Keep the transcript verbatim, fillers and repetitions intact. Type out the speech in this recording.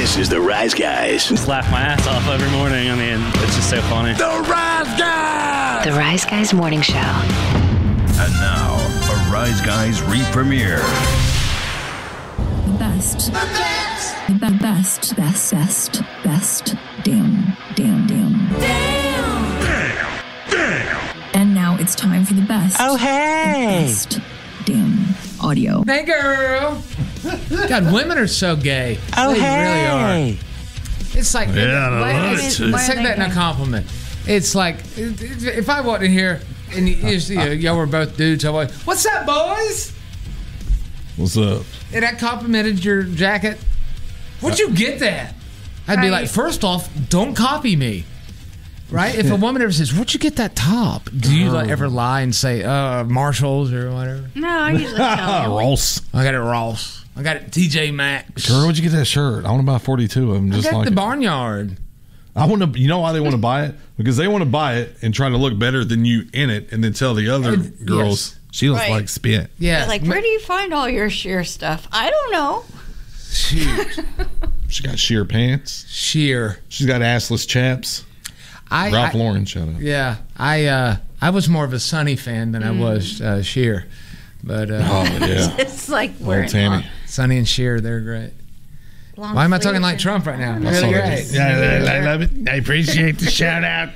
This is the Rise Guys. Just laugh my ass off every morning. I mean, it's just so funny. The Rise Guys! The Rise Guys Morning Show. And now, a Rise Guys re-premiere. The best. The best. The be- best. Best. Best. Best. Damn. Damn. Damn. Damn. Damn. Damn. And now it's time for the best. Oh, hey. The best. Damn. Audio. Hey, girl. God, women are so gay. Oh, they hey. really are. It's like, Yeah, I like, love it's- it, too. let's take that in a compliment. It's like, if I walked in here and you, you know, y'all were both dudes, I was, what's up, boys? What's up? And I complimented your jacket. Where'd you get that? I'd be like, first off, don't copy me. Right? If a woman ever says, where'd you get that top? Do you like, ever lie and say, uh, Marshalls or whatever? No, I usually tell you. Ross. I got it Ross. I got it T J Maxx. Girl, where'd you get that shirt? I want to buy forty-two of them. I Just got like the it. Barnyard. I want to. You know why they want to buy it? Because they want to buy it and try to look better than you in it, and then tell the other Uh, girls yes. she looks Right. like spit. Yeah. Like, where do you find all your sheer stuff? I don't know. Shoot. She got sheer pants. Sheer. She's got assless chaps. I, Ralph I- Lauren, shout out. Yeah. I uh, I was more of a Sunny fan than I was uh, Sheer. But uh, Oh yeah, It's like old wearing Tammy. long, Sunny and Sheer, they're great. long Why am I sleeves talking like and- Trump right now? That's Really all it great. is. Yeah, I love it. I appreciate the shout out.